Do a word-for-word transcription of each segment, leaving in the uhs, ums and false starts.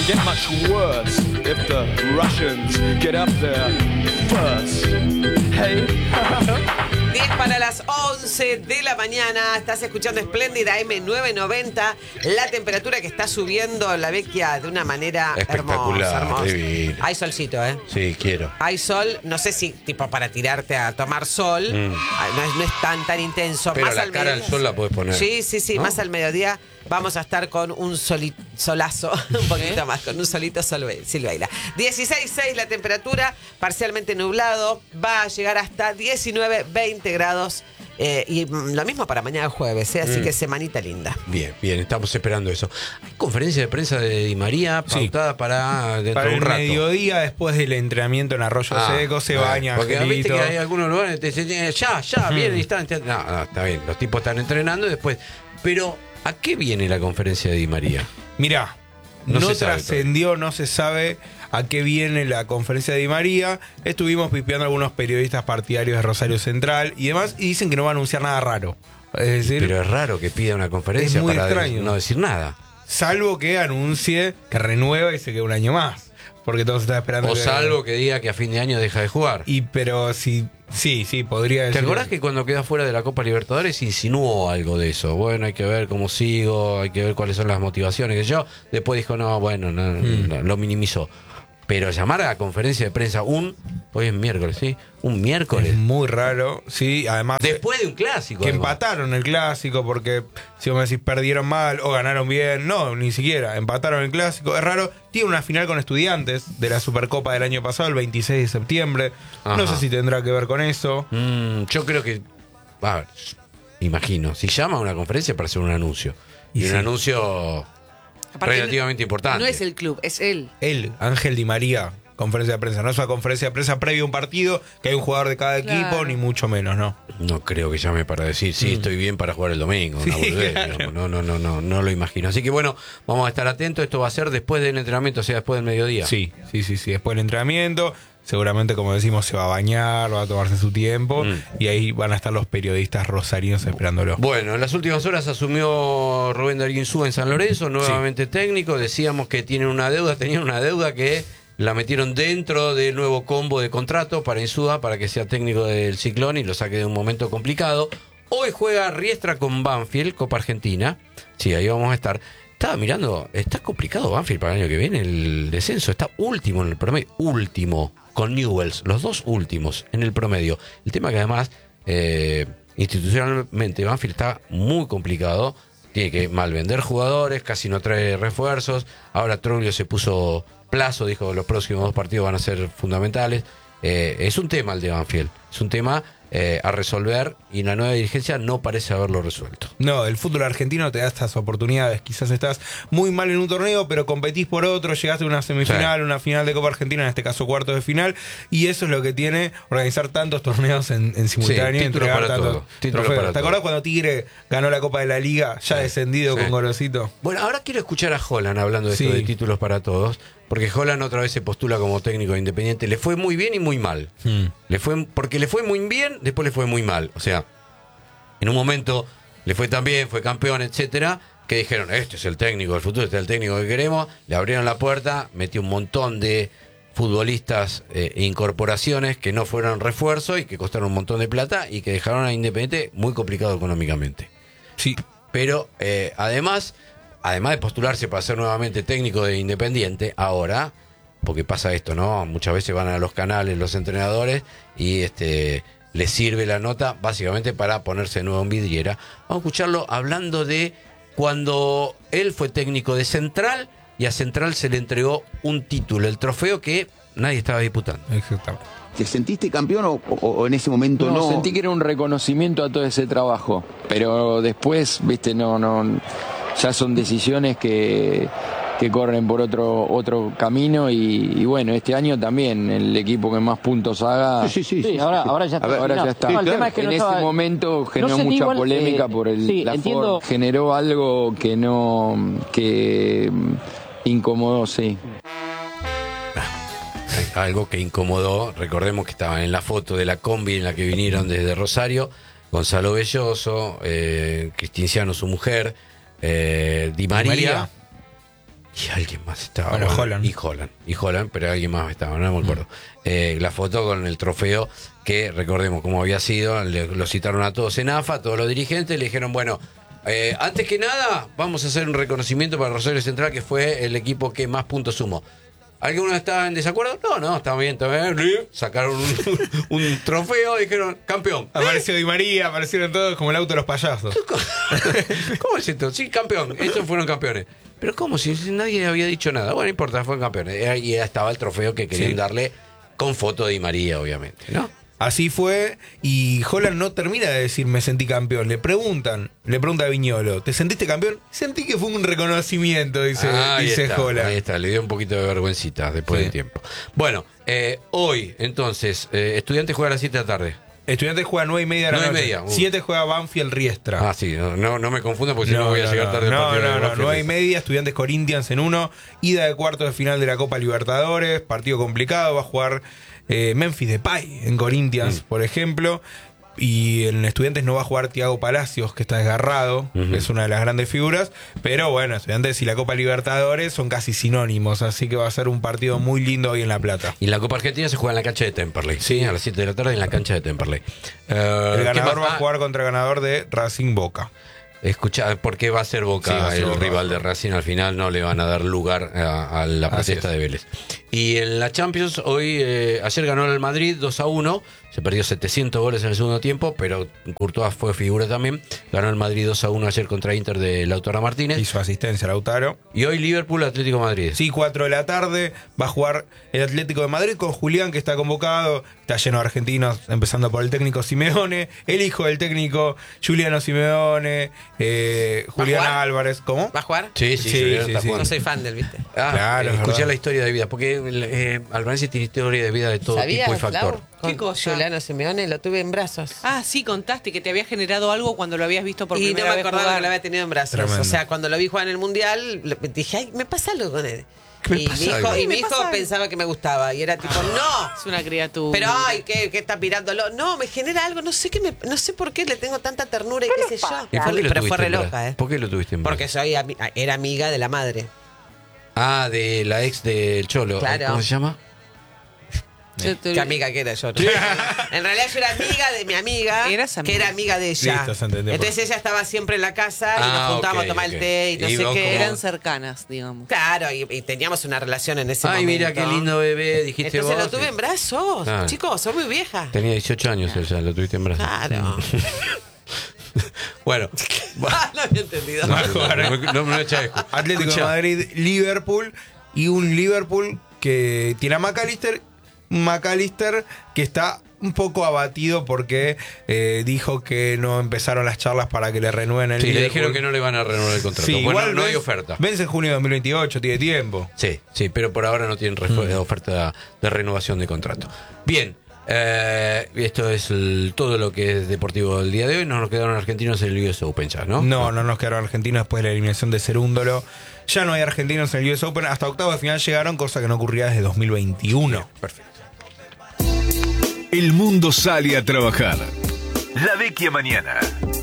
get much worse if the Russians get up there first. Hey. diez para las once de la mañana. Estás escuchando Espléndida M novecientos noventa. La temperatura que está subiendo la Vecchia de una manera espectacular, hermosa, hermosa. divino. Hay solcito, ¿eh? Sí, quiero. Hay sol, no sé si tipo para tirarte a tomar sol. Mm. No, es, no es tan tan intenso. Pero más la al cara al mediodía. sol la podés poner. Sí, sí, sí. ¿No? Más al mediodía vamos a estar con un soli, solazo, un poquito más, con un solito solve, Silveira. dieciséis punto seis la temperatura, parcialmente nublado. Va a llegar hasta diecinueve, veinte grados. Eh, y mm, lo mismo para mañana jueves, ¿eh? Así Mm. que semanita linda. Bien, bien, estamos esperando eso. Hay conferencia de prensa de Di María pautada Sí. para dentro Para de el un rato. mediodía, después del entrenamiento en Arroyo Ah, Seco, se eh, baña. Porque viste Angelito. que hay algunos lugares que te dicen, eh, ya, ya, Mm. viene instante. No, no, está bien, los tipos están entrenando y después. Pero, ¿a qué viene la conferencia de Di María? Mirá, No no, se sabe trascendió, no se sabe a qué viene la conferencia de Di María. Estuvimos pispeando a algunos periodistas partidarios de Rosario Central y demás, y dicen que no va a anunciar nada raro. Es decir, Pero es raro que pida una conferencia Es muy para extraño. de- no decir nada. salvo que anuncie que renueva y se quede un año más. Porque todos están esperando O que- salvo que diga que a fin de año deja de jugar. Y pero si sí, sí, podría ¿Te decir. acordás que cuando quedó fuera de la Copa Libertadores insinuó algo de eso? Bueno, hay que ver cómo sigo, hay que ver cuáles son las motivaciones que yo. Después dijo, no, bueno, no, Mm. no, lo minimizó. Pero llamar a la conferencia de prensa un, hoy es miércoles, ¿sí? Un miércoles. Es muy raro, sí, además Después de un clásico. que además. empataron el clásico, porque si vos me decís perdieron mal o ganaron bien, no, ni siquiera, empataron el clásico, es raro. Tiene una final con Estudiantes de la Supercopa del año pasado, el veintiséis de septiembre. Ajá. No sé si tendrá que ver con eso. Mm, yo creo que, a ver, imagino, si llama a una conferencia para hacer un anuncio. Y, Y un sí. anuncio Aparte, relativamente importante. No es el club, es él. Él, Ángel Di María, conferencia de prensa. No es una conferencia de prensa previo a un partido, que hay un jugador de cada Claro. equipo, ni mucho menos, ¿no? No creo que llame para decir, sí, estoy bien para jugar el domingo. Sí, una boludez, claro. digamos. No, no, no, no, no lo imagino. Así que bueno, vamos a estar atentos. Esto va a ser después del entrenamiento, o sea, después del mediodía. Sí, sí, sí, sí. Después del entrenamiento, seguramente, como decimos, se va a bañar, va a tomarse su tiempo, Mm. y ahí van a estar los periodistas rosarinos esperándolo. Bueno, en las últimas horas asumió Rubén Darío Insúa en San Lorenzo, nuevamente técnico. Decíamos que tienen una deuda, tenían una deuda que la metieron dentro del nuevo combo de contrato para Insúa, para que sea técnico del Ciclón y lo saque de un momento complicado. Hoy juega Riestra con Banfield, Copa Argentina. Sí, ahí vamos a estar. Estaba mirando, está complicado Banfield para el año que viene, el descenso. Está último en el promedio, último con Newells, los dos últimos en el promedio. El tema que además, eh, institucionalmente, Banfield está muy complicado. Tiene que malvender jugadores, casi no trae refuerzos. Ahora Troglio se puso plazo, dijo que los próximos dos partidos van a ser fundamentales. Eh, es un tema el de Banfield, es un tema eh, a resolver y la nueva dirigencia no parece haberlo resuelto. No, el fútbol argentino te da estas oportunidades. Quizás estás muy mal en un torneo, pero competís por otro, llegaste a una semifinal, Sí. una final de Copa Argentina, en este caso cuartos de final, y eso es lo que tiene organizar tantos torneos en, en simultáneo. Sí, y título entregar para tantos todo, título trofeos. para ¿Te todo. acordás cuando Tigre ganó la Copa de la Liga, ya Sí, descendido sí. con Gorosito? Bueno, ahora quiero escuchar a Holland hablando de Sí. esto de títulos para todos, porque Holland otra vez se postula como técnico de Independiente. Le fue muy bien y muy mal. Hmm. Le fue, porque le fue muy bien, después le fue muy mal. O sea, en un momento le fue tan bien, fue campeón, etcétera, que dijeron, este es el técnico del futuro, este es el técnico que queremos. Le abrieron la puerta, metió un montón de futbolistas eh, e incorporaciones que no fueron refuerzo y que costaron un montón de plata y que dejaron a Independiente muy complicado económicamente. Sí. Pero eh, además, además de postularse para ser nuevamente técnico de Independiente, ahora, porque pasa esto, ¿no? Muchas veces van a los canales los entrenadores y este les sirve la nota básicamente para ponerse de nuevo en vidriera. Vamos a escucharlo hablando de cuando él fue técnico de Central y a Central se le entregó un título, el trofeo que nadie estaba disputando. Exactamente. ¿Te sentiste campeón o, o- o en ese momento no? No, sentí que era un reconocimiento a todo ese trabajo, pero después, viste, no, no, ya son decisiones que, que corren por otro otro camino y, y bueno, este año también el equipo que más puntos haga, Sí, sí, sí. Sí, sí. ahora, ahora ya A está. ver, ahora No, ya está. no, el tema es que en no ese estaba- momento generó sé, mucha igual, polémica eh, por el sí, la entiendo. forma, generó algo que no, que mm, incomodó, sí. Algo que incomodó, recordemos que estaban en la foto de la combi en la que vinieron desde Rosario, Gonzalo Belloso, eh, Cristinciano su mujer, eh, Di María, María. Y alguien más estaba. Bueno, Holland. Y Holland. Y Holland, pero alguien más estaba, no me acuerdo. Eh, la foto con el trofeo, que recordemos cómo había sido, le- lo citaron a todos en A F A, todos los dirigentes, le dijeron, bueno, eh, antes que nada, vamos a hacer un reconocimiento para Rosario Central, que fue el equipo que más puntos sumó. ¿Alguno está en desacuerdo? No, no, está bien, está bien. Sacaron un, un trofeo y dijeron, campeón. Apareció Di María, aparecieron todos como el auto de los payasos. ¿Cómo es esto? Sí, campeón. Estos fueron campeones. Pero ¿cómo? Si nadie había dicho nada. Bueno, no importa, fueron campeones. Era- Y estaba el trofeo que querían Sí. darle con foto de Di María, obviamente, ¿no? Así fue, y Holland no termina de decir me sentí campeón. Le preguntan, le pregunta a Viñolo, ¿te sentiste campeón? Sentí que fue un reconocimiento, dice, Ah, ahí dice está, Holland. ahí está, le dio un poquito de vergüencita después Sí. de tiempo. Bueno, eh, hoy, entonces, eh, Estudiantes juega a las siete de la tarde. Estudiantes juega nueve y media de la Nueve y noche. media, uh. siete juega Banfield Riestra. Ah, sí, no, no, no me confunda porque si no, voy a llegar tarde al no, partido de no, no, Banfield. nueve y media, Estudiantes Corinthians en uno, ida de cuartos de final de la Copa Libertadores, partido complicado, va a jugar eh, Memphis Depay en Corinthians, Mm. por ejemplo, y en Estudiantes no va a jugar Thiago Palacios, que está desgarrado, Ujú. que es una de las grandes figuras, pero bueno, Estudiantes y la Copa Libertadores son casi sinónimos, así que va a ser un partido muy lindo hoy en La Plata. Y la Copa Argentina se juega en la cancha de Temperley, ¿sí? A las siete de la tarde en la cancha de Temperley. Eh, El ¿qué ganador más? va a Ah, jugar contra el ganador de Racing Boca. Escucha, ¿por qué va a ser Boca Sí, va a ser el Boca. rival de Racing? Al final no le van a dar lugar a, a la Así protesta es. de Vélez. Y en la Champions, hoy, eh, ayer ganó el Madrid dos a uno. Se perdió setecientos goles en el segundo tiempo, pero Courtois fue figura también. Ganó el Madrid dos a uno ayer contra Inter de Lautaro Martínez. Y su asistencia, Lautaro. Y hoy Liverpool, Atlético de Madrid. Sí, cuatro de la tarde va a jugar el Atlético de Madrid con Julián, que está convocado. Está lleno de argentinos, empezando por el técnico Simeone, el hijo del técnico Juliano Simeone, eh, Julián jugar? Álvarez. ¿Cómo? ¿Va a jugar? Sí, sí, Sí, Julián sí, está sí. jugando. No soy fan del, ¿viste? Ah, Claro, eh, es escuché verdad. la historia de vida, porque eh, Albanese tiene historia de vida de todo ¿Sabías, tipo y factor. Flau? ¿Qué Con cosa? Juliano Simeone lo tuve en brazos. Ah, sí, contaste que te había generado algo cuando lo habías visto por y no primera me vez acordaba jugar. que lo había tenido en brazos. Tremendo. O sea, cuando lo vi jugar en el Mundial, le- dije, ay, me pasa algo con él. Me Y pasa mi hijo, algo. y Sí, mi me hijo pasa algo. pensaba que me gustaba. Y era tipo, no. Es una criatura. Pero ay, ¿qué, qué está mirándolo? No, me genera algo, no sé qué me, no sé por qué le tengo tanta ternura y qué sé yo. ¿Y por qué lo Pero tuviste fue re en brazos? loca, ¿eh? ¿Por qué lo tuviste en Porque brazos? soy ami- era amiga de la madre. Ah, de la ex del Cholo. Claro. ¿Cómo se llama? Yo te- ¿Qué amiga que era yo? ¿no? En realidad yo era amiga de mi amiga, Eras que amiga. era amiga de ella. Listo, se entendió. Entonces ella estaba siempre en la casa y Ah, nos juntábamos ok, a tomar ok. el té y no Y sé vos qué. como- Eran cercanas, digamos. Claro, y, y teníamos una relación en ese Ay, momento. mira qué lindo bebé, dijiste Entonces vos. lo tuve en brazos. Claro. Chicos, soy muy vieja. Tenía dieciocho años ella, lo tuviste en brazos. Claro. Bueno. Ah, no había entendido. No, no, no, no, no me echa eco. Atlético Escucha, de Madrid, Liverpool, y un Liverpool que tiene a McAllister, un McAllister que está un poco abatido porque eh, dijo que no empezaron las charlas para que le renueven el Sí, le Liverpool. dijeron que no le van a renovar el contrato. Sí, bueno, igual no hay vence- oferta. Vence en junio de dos mil veintiocho, tiene tiempo. Sí, sí, pero por ahora no tienen refu- Mm. oferta de renovación de contrato. Bien, eh, esto es el- todo lo que es deportivo del día de hoy. No nos quedaron argentinos en el U S Open ya, ¿no? No, no nos quedaron argentinos después de la eliminación de Cerúndolo. Ya no hay argentinos en el U S Open. Hasta octavos de final llegaron, cosa que no ocurría desde dos mil veintiuno. Perfecto. El mundo sale a trabajar. La Vecchia Mañana.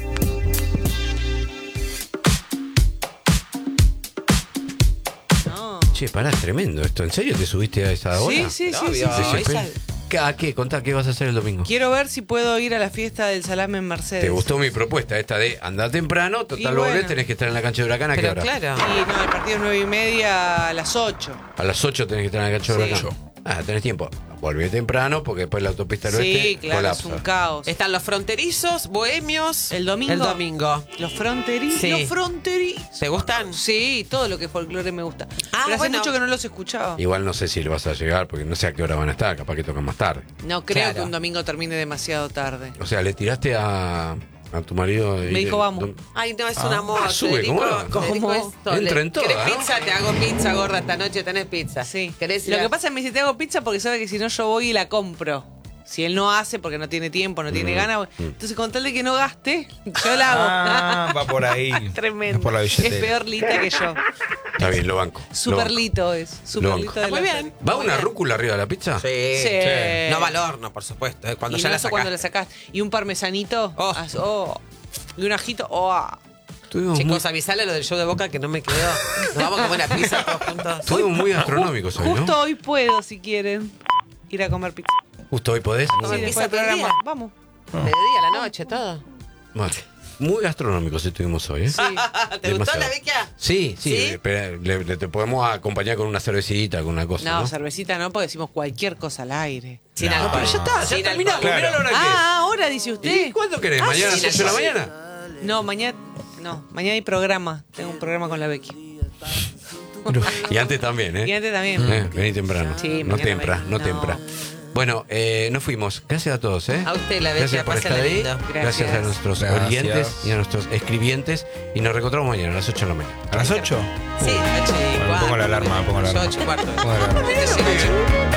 No. Che, pará, es tremendo esto. ¿En serio te subiste a esa hora? Sí, sí, sí, sí, Obvio, sí. Desespera. esa- ¿Qué- ¿A qué? Contá, ¿qué vas a hacer el domingo? Quiero ver si puedo ir a la fiesta del salame en Mercedes. ¿Te gustó mi propuesta esta de andar temprano? Total, Y volvés, bueno. tenés que estar en la cancha de Huracán. ¿A qué Pero hora? claro. Y no, el partido es nueve y media a las ocho. A las ocho tenés que estar en la cancha de Sí. Huracán. Ah, tenés tiempo. Volvé temprano porque después la autopista del Sí, oeste claro, colapsa. es un caos. Están los fronterizos, bohemios. ¿El domingo? El domingo. Los fronterizos. Sí. Los fronterizos. ¿Te gustan? Sí, todo lo que es folclore me gusta. Ah, Pero hace bueno. mucho que no los escuchaba. Igual no sé si le vas a llegar porque no sé a qué hora van a estar. Capaz que tocan más tarde. No creo Claro. que un domingo termine demasiado tarde. O sea, le tiraste a, a tu marido. y- Me dijo, vamos. don- Ay, no, es Ah, un amor. ah, sube, Federico, ¿cómo no? Federico ¿Cómo? es todo. Entra en ¿Querés toda, ¿no? pizza? Te hago pizza, gorda. Esta noche tenés pizza. Sí. ¿Querés ir Lo a- que pasa es que me dice, te hago pizza porque sabe que si no yo voy y la compro. Si él no hace porque no tiene tiempo, no tiene Mm, ganas. mm. Entonces, con tal de que no gaste, yo la hago. Ah, va por ahí. Tremendo. Es por la Es billetera. peor lita que yo. Está bien, lo banco. Lo Super banco. lito es. Super banco. lito de Ah, muy la bien. serie. ¿Va Muy una bien. rúcula arriba de la pizza? Sí. Sí. No al horno, por supuesto. eh, Cuando Y ya no la eso sacás. cuando la sacás. Y un parmesanito. Oh. as- oh. Y un ajito. Oh. ah. Estuvimos muy, Chicos, avisale lo del show de Boca que no me quedó. Nos vamos a comer una pizza todos juntos. estuvimos muy gastronómicos hoy, Justo ¿no? hoy puedo, si quieren, ir a comer pizza. Justo hoy podés. Comer Sí, pizza después del todo el programa. día. Vamos. Mediodía, a la noche, todo. Bueno, muy gastronómicos estuvimos hoy, ¿eh? Sí. ¿Te gustó Demasiado. la Vecchia? Sí, sí, ¿Sí? pero le- le- te podemos acompañar con una cervecita, con una cosa, No, ¿no? cervecita no, porque decimos cualquier cosa al aire. Sin No, alcohol. pero ya está, ya Sin terminamos. alcohol. Mirá la hora que es. Ah, ahora dice usted. ¿Y cuándo querés? Ah, ¿Mañana a sí, las ocho de la sí. mañana? No, mañana. No, mañana hay programa. Tengo un programa con la Becky. Y antes también, ¿eh? Y antes también. Eh, vení temprano. Sí, no mañana tempra, ven- no, no. tempra. Bueno, eh, nos fuimos. Gracias a todos, ¿eh? A usted, la Gracias Vecchia, por estar pásenla ahí. lindo. Gracias. Gracias. a nuestros Gracias. oyentes y a nuestros escribientes. Y nos reencontramos mañana a las ocho de la mañana. ¿A las ocho? Sí, ocho y Bueno, cuarto. pongo la alarma, pongo la Yo alarma. ocho y cuarto. Pongo la alarma. Sí, ocho.